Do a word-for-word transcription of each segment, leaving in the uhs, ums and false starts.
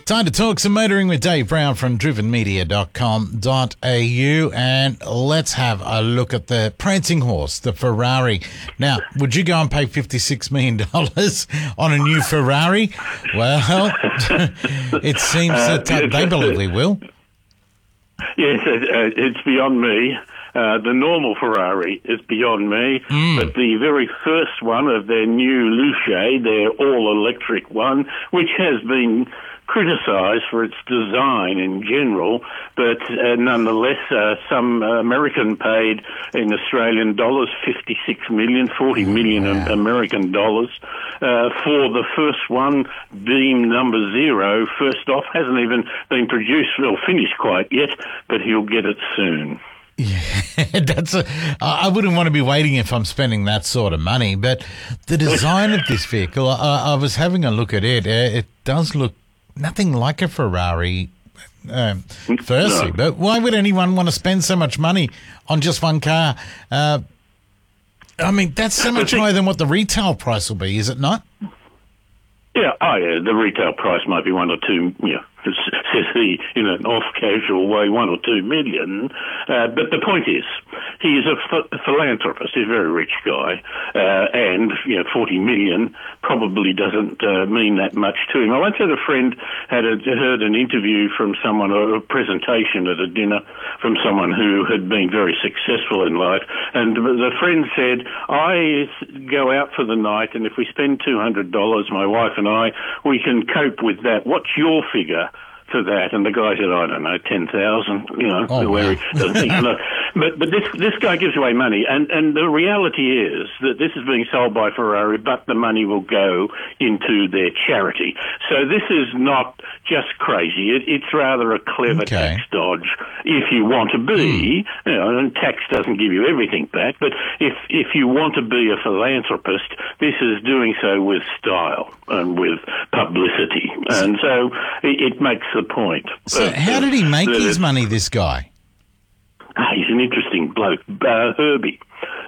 Time to talk some motoring with Dave Brown from driven media dot com dot a u, and let's have a look at the prancing horse, the Ferrari. Now, would you go and pay fifty-six million dollars on a new Ferrari? Well, it seems Uh, that uh, they believe we will. Yes, it, uh, it's beyond me. Uh, the normal Ferrari is beyond me, Mm. but the very first one of their new Luce, their all-electric one, which has been criticised for its design in general, but uh, nonetheless, uh, some uh, American paid in Australian dollars fifty-six million, forty million Wow. American dollars uh, for the first one, Beam number zero. First off, hasn't even been produced or finished quite yet, but he'll get it soon. Yeah, that's a, I wouldn't want to be waiting if I'm spending that sort of money, but the design of this vehicle, I, I was having a look at it. Uh, It does look nothing like a Ferrari, um, firstly, No. but why would anyone want to spend so much money on just one car? Uh, I mean, that's so much higher than what the retail price will be, is it not? Yeah, oh yeah, the retail price might be one or two, you know, says he in an off-casual way, one or two million. Uh, but the point is, he is a ph- philanthropist, he's a very rich guy, uh, and, you know, forty million probably doesn't uh, mean that much to him. I once had a friend, had a, heard an interview from someone, or a presentation at a dinner from someone who had been very successful in life, and the friend said, I go out for the night, and if we spend two hundred dollars, my wife and I, we can cope with that. What's your figure for that? And the guy said, I don't know, ten thousand, you know, Oh, where wow. he doesn't think, look. But, but this, this guy gives away money, and, and the reality is that this is being sold by Ferrari, but the money will go into their charity. So this is not just crazy. It, it's rather a clever Okay. tax dodge if you want to be, you know, and tax doesn't give you everything back, but if, if you want to be a philanthropist, this is doing so with style and with publicity. And so it, it makes the point. So Uh, how did he make that his it- money, this guy? Ah, he's an interesting bloke. Uh, Herbie.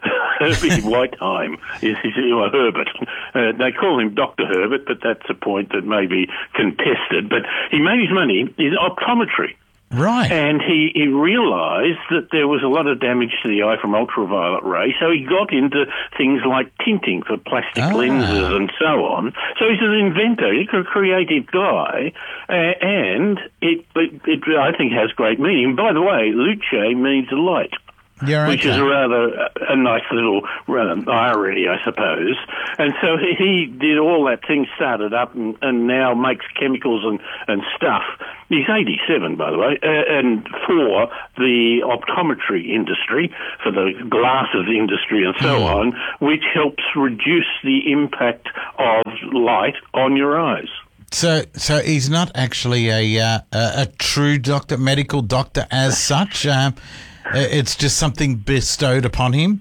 Herbie Whiteheim is his, or Herbert. Uh, they call him Doctor Herbert, but that's a point that may be contested. But he made his money in optometry. Right. And he, he realised that there was a lot of damage to the eye from ultraviolet rays, so he got into things like tinting for plastic Ah. lenses and so on. So he's an inventor, he's a creative guy, uh, and it, it, it, I think, has great meaning. By the way, Luce means light. Yeah, Which okay. is a rather a nice little um, irony, I suppose. And so he, he did all that thing, started up, and, and now makes chemicals and, and stuff. He's eighty-seven, by the way, uh, and for the optometry industry, for the glasses industry and so Mm. on, which helps reduce the impact of light on your eyes. So, so he's not actually a uh, a, a true doctor, medical doctor as such. Um, it's just something bestowed upon him.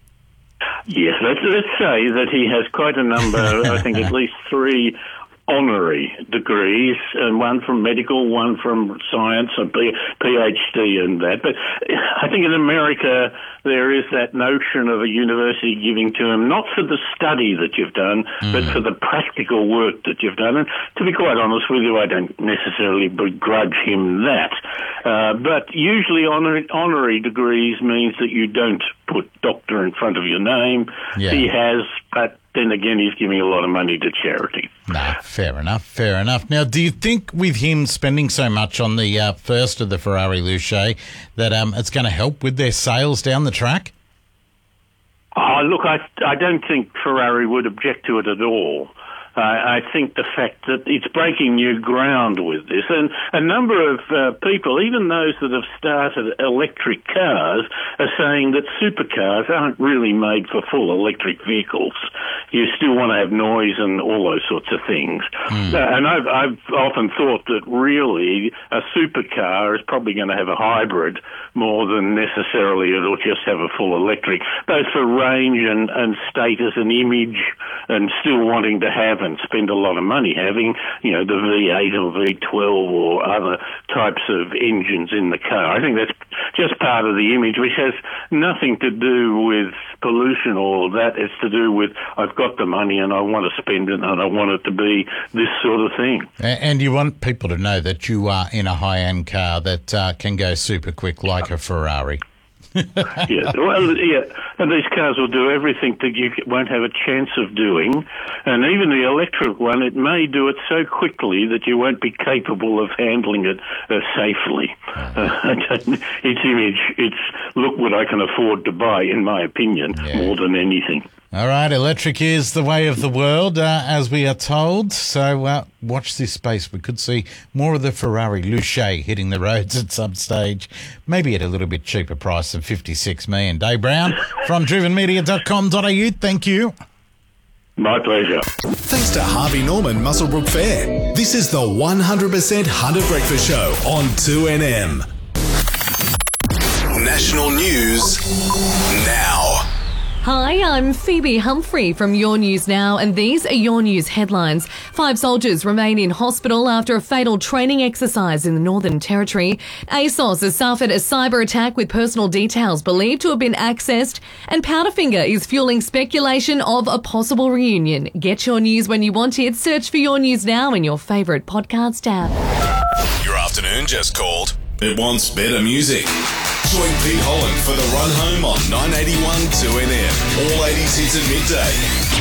Yes, let's, let's say that he has quite a number, I think at least three honorary degrees, and one from medical, one from science, a P- PhD in that. But I think in America there is that notion of a university giving to him, not for the study that you've done, mm. but for the practical work that you've done. And to be quite honest with you, I don't necessarily begrudge him that. Uh, but usually honor- honorary degrees means that you don't put doctor in front of your name. Yeah. He has, but then again, he's giving a lot of money to charity. No, fair enough, fair enough. Now, do you think with him spending so much on the uh, first of the Ferrari Luce that um, it's going to help with their sales down the track? Oh, look, I, I don't think Ferrari would object to it at all. Uh, I think the fact that it's breaking new ground with this, and a number of uh, people, even those that have started electric cars, are saying that supercars aren't really made for full electric vehicles. You still want to have noise and all those sorts of things. Mm. Uh, and I've, I've often thought that really a supercar is probably going to have a hybrid more than necessarily it'll just have a full electric, both for range and, and status and image, and still wanting to have and spend a lot of money having, you know, the V eight or V twelve or other types of engines in the car. I think that's just part of the image, which has nothing to do with pollution or all of that. It's to do with, I've got the money and I want to spend it and I want it to be this sort of thing. And you want people to know that you are in a high-end car that uh, can go super quick like a Ferrari. yeah, well, yeah, and these cars will do everything that you won't have a chance of doing, and even the electric one, it may do it so quickly that you won't be capable of handling it uh, safely. Uh, its image, it's look what I can afford to buy, in my opinion, yeah. more than anything. All right, electric is the way of the world, uh, as we are told. So uh, watch this space. We could see more of the Ferrari Luce hitting the roads at some stage, maybe at a little bit cheaper price than fifty-six million dollars. Dave Brown from driven media dot com dot a u. Thank you. My pleasure. Thanks to Harvey Norman Muswellbrook Fair. This is the one hundred percent Hunter Breakfast Show on two N M. National news now. Hi, I'm Phoebe Humphrey from Your News Now, and these are Your News headlines. Five soldiers remain in hospital after a fatal training exercise in the Northern Territory. ASOS has suffered a cyber attack with personal details believed to have been accessed, and Powderfinger is fueling speculation of a possible reunion. Get your news when you want it. Search for Your News Now in your favourite podcast app. Your afternoon just called. It wants better music. Join Pete Holland for the run home on nine eighty-one two N M. All eighties hits at midday.